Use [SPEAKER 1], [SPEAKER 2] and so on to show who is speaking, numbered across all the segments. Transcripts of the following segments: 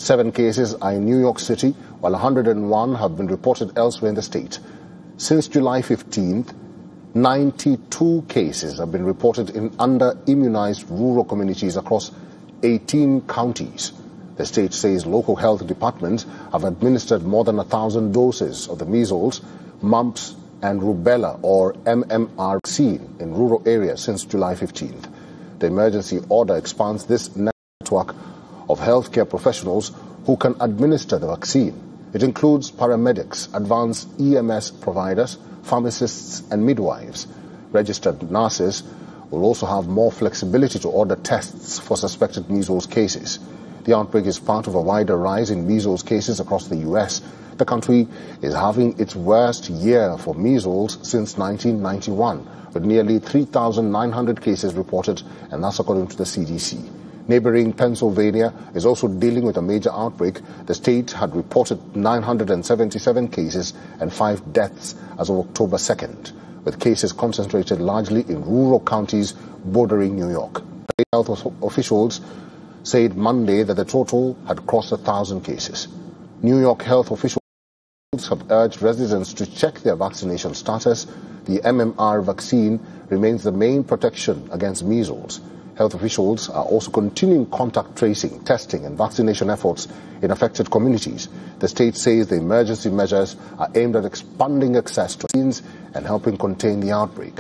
[SPEAKER 1] 7 cases are in New York City, while 101 have been reported elsewhere in the state. Since July 15th, 92 cases have been reported in under-immunized rural communities across 18 counties. The state says local health departments have administered more than 1,000 doses of the measles, mumps and rubella or MMR vaccine in rural areas since July 15th. The emergency order expands this network of healthcare professionals who can administer the vaccine. It includes paramedics, advanced EMS providers, pharmacists and midwives. Registered nurses will also have more flexibility to order tests for suspected measles cases. The outbreak is part of a wider rise in measles cases across the U.S. The country is having its worst year for measles since 1991, with nearly 3,900 cases reported, and that's according to the CDC. Neighboring Pennsylvania is also dealing with a major outbreak. The state had reported 977 cases and 5 deaths as of October 2nd, with cases concentrated largely in rural counties bordering New York. Health officials said Monday that the total had crossed 1,000 cases. New York health officials have urged residents to check their vaccination status. The MMR vaccine remains the main protection against measles. Health officials are also continuing contact tracing, testing and vaccination efforts in affected communities. The state says the emergency measures are aimed at expanding access to vaccines and helping contain the outbreak.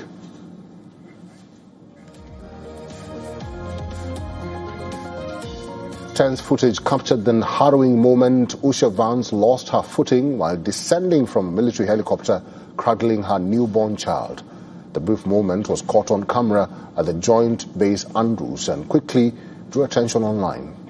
[SPEAKER 1] Tense footage captured the harrowing moment Usha Vance lost her footing while descending from a military helicopter cradling her newborn child. The brief moment was caught on camera at the Joint Base Andrews and quickly drew attention online.